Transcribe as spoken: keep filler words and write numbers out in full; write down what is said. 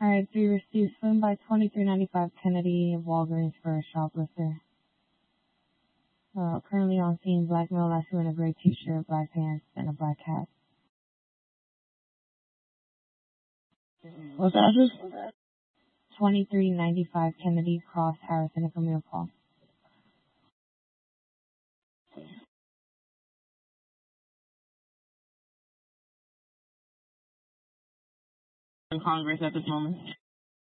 Alright, so you received swim by twenty-three ninety-five Kennedy Walgreens for a shoplifter. Uh, currently on scene, black male, last wearing a gray t-shirt, black pants, and a black hat. What's the address? twenty-three ninety-five Kennedy Cross, Harrison, and Camille Paul. In Congress at this moment.